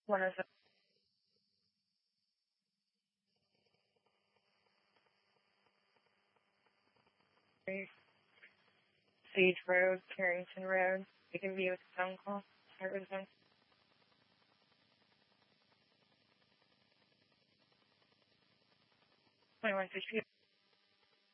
Sage Road, Carrington Road. You can be with a phone call. Start with a phone. 21 HP.